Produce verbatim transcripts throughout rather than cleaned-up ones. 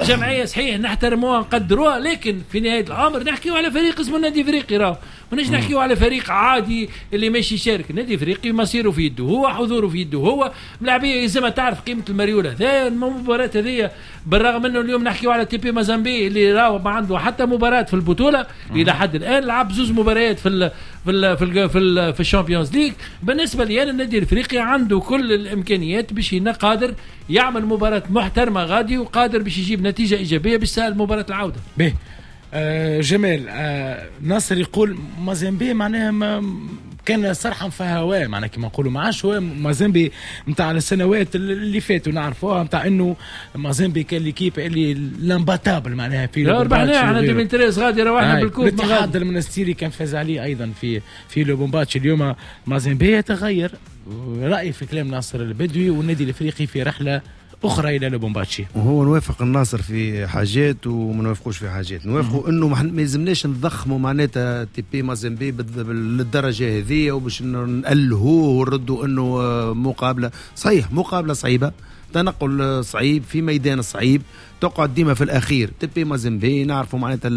جمعيه صحيح نحترموها نقدروها، لكن في نهايه الامر نحكيو على فريق اسمه نادي افريقي، راه ماناش نحكيو على فريق عادي اللي ماشي يشارك. نادي افريقي مصيره في يده هو، حضوره في يده هو، ملاعبيه يلزمها تعرف قيمه المريول هذا. المباراه هذه بالرغم انه اليوم نحكيو على تي بي مازامبي اللي راهو ما عنده حتى مباراه في البطوله الى حد الان، لعب زوز مباريات في ال في ال في ال في, ال في الشامبيونز ليج. بالنسبه لي انا النادي الافريقي عنده كل الامكانيات باش قادر يعمل مباراه محترمه غادي، وقادر باش يجيب نتيجه ايجابيه باش يسهل مباراه العوده. به آه جمال آه ناصر يقول مازامبي معناها ما كان صرحا في هواه، معناها كما نقولوا ما عادش هو مازامبي نتاع السنوات اللي فاتوا نعرفوها، نتاع انه مازامبي كان ليكيب اللي لامباتابل معناها في ربحنا احنا ألفين وثلاثة غادي روحنا بالكوب. الاتحاد المنستيري كان فاز عليه ايضا في في لوبومباتش. اليوم مازامبي يتغير. رايي في كلام ناصر البدوي والنادي الافريقي في رحله اخرى الى لوبومباتشي. وهو نوافق الناصر في حاجات وما نوافقوش في حاجات. نوافقوا انه ما يلزمناش نضخموا معناتها تي بي مازامبي للدرجه هذه وباش نقلهوه ونردوا انه مقابله صحيح، مقابله صعيبه، تنقل صعيب في ميدان صعيب، تقعد ديما في الاخير. تبي مازامبي نعرفوا معناتها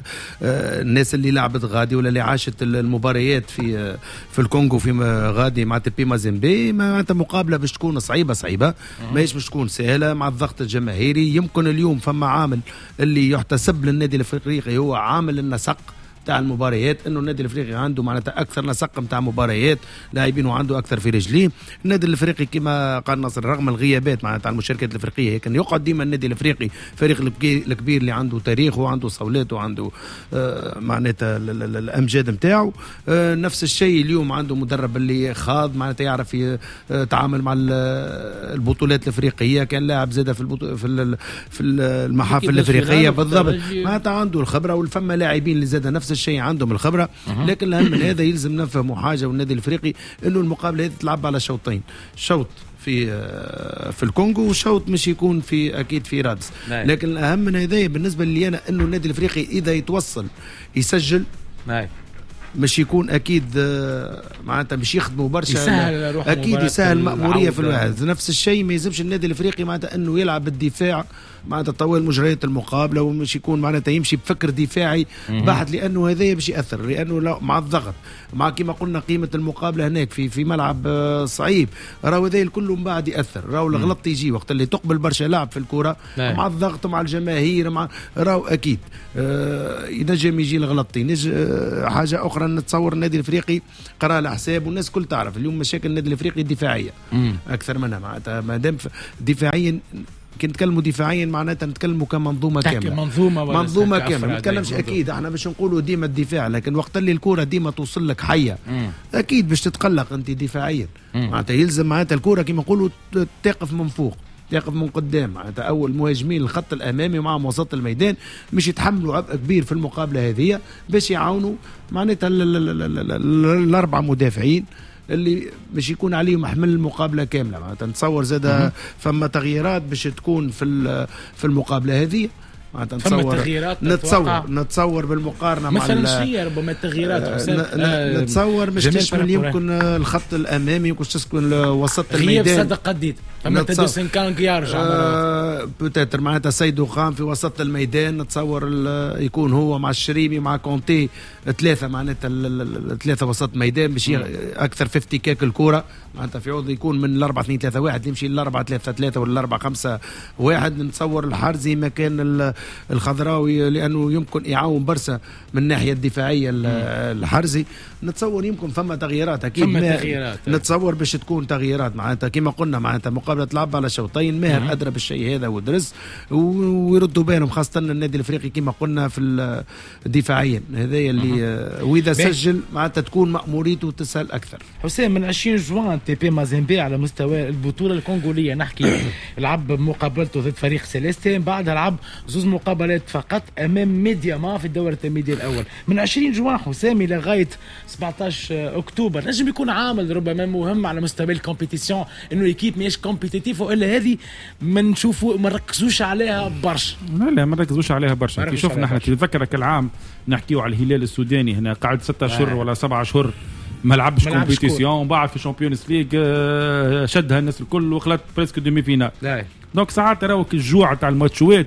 الناس اللي لعبت غادي ولا اللي عاشت المباريات في في الكونغو في غادي مع تبي مازامبي، معناتها مقابله باش تكون صعيبه صعيبه، ماهيش باش تكون سهله مع الضغط الجماهيري. يمكن اليوم فما عامل اللي يحتسب للنادي الافريقي هو عامل النسق تاع المباريات، انه النادي الافريقي عنده معناتها اكثر نسق نتاع مباريات لاعبين وعنده اكثر في رجليه. النادي الافريقي كما قال ناصر رغم الغيابات معناتها المشاركات الافريقيه كان يقعد ديما النادي الافريقي فريق الكبير اللي عنده تاريخ وعنده صولات وعنده آه معناتها الامجاد نتاعو. آه نفس الشيء اليوم عنده مدرب اللي خاض معناتها يعرف يتعامل مع البطولات الافريقيه، كان لاعب زاده في البطو... في في المحافل الافريقيه بالضبط، معناتها عنده الخبره. والفما لاعبين اللي زاده نفس الشيء عندهم الخبره. لكن الأهم من هذا يلزم نفهموا حاجه والنادي الافريقي انه المقابله هذه تلعب على شوطين، شوط في في الكونغو وشوط مش يكون في اكيد في رادس. لكن الاهم من هذا بالنسبه لي انا انه النادي الافريقي اذا يتوصل يسجل ناي. مش يكون اكيد معناتها مش يخدموا برشا، يسهل اكيد يسهل مأموريه في الواحد. نفس الشيء ما يلزمش النادي الافريقي معناتها انه يلعب بالدفاع معناتها طوال مجريات المقابله، ومش يكون معناتها يمشي بفكر دفاعي بحت، لانه هذا باش ياثر. لانه مع الضغط مع كما قلنا قيمه المقابله هناك في في ملعب صعيب، راهو هذا الكل من بعد ياثر. راهو الغلط يجي وقت اللي تقبل برشا لاعب في الكره مع الضغط مع الجماهير مع راهو اكيد آه ينجم يجي الغلط. ينجم آه حاجه اخرى نتصور النادي الافريقي قرا له حساب والناس كل تعرف اليوم مشاكل النادي الافريقي الدفاعيه اكثر منها معناتها ما دام دفاعيا كي نتكلموا دفاعيا معناتها نتكلموا كمنظومه كامله، منظومه منظومه كامله. ما نتكلمش اكيد احنا باش نقولوا ديما الدفاع، لكن وقت اللي الكره ديما توصل لك حيه مم. اكيد باش تتقلق انت دفاعيا. معناتها يلزم معناتها الكره كما نقولوا تقف من فوق تقف من قدام، معناتها اول مهاجمين الخط الامامي ومعهم وسط الميدان مش يتحملوا عبء كبير في المقابله هذه باش يعاونوا معناتها الاربع مدافعين اللي مش يكون عليهم محمل المقابله كامله. معناتها نتصور زاده فما تغييرات باش تكون في في المقابله هذه. نتصور نتصور نتصور بالمقارنه مع مثلا شيء ربما التغييرات آه نتصور مش تشمل يمكن الخط الامامي يمكن تسكن وسط الميدان. غياب صدق قديد فما تدوسن كان يرجع آه بوتيتر معناتها سيدو خام في وسط الميدان. نتصور يكون هو مع الشريمي مع كونتي ثلاثه معناتها ثلاثه وسط ميدان باش اكثر في افتكاك الكره. معناتها في عوض يكون من الأربعة اثنين ثلاثة واحد يمشي للأربعة ثلاثة ثلاثة ولا الأربعة خمسة واحد. نتصور الحارزي مكان الخضراوي لأنه يمكن يعاون برسا من الناحية الدفاعية الحارزي. نتصور يمكن فما تغييرات أكيد تغييرات. نتصور باش تكون تغييرات معناتها كما قلنا معناتها مقابلة تلعب على شوطين. ماهر أدرى بالشيء هذا ودرس ويردوا بالهم خاصة النادي الأفريقي كما قلنا في الدفاعيا هذا اللي وإذا سجل معناتها تكون مأموريته تسهل أكثر. حسين من عشرين جوان تي بي مازامبي على مستوى البطولة الكونغولية نحكي لعب مقابلته ضد فريق سيليستين، بعدها لعب زوز مقابلات فقط أمام ميدياما في الدورة التمهيدية الأول. من عشرين جوان حسام إلى غاية سبعة عشر أكتوبر نجم يكون عامل ربما مهم على مستوى الكومبيتيسيون إنه الكيب ماهيش كومبيتيتيف وإلا هذه ما نشوفوا ما نركزوش عليها برشا. لا لا ما نركزوش عليها برشا. كي شوفنا احنا تذكرك العام نحكيو على الهلال السوداني هنا قعد ستة أشهر ولا سبعة أشهر ما لعبش كومبيتيسيون بعد في شامبيونز ليج شدها الناس الكل وخلت بريسك دومي فينال. دونك ساعات راهو الجوع تاع الماتشوات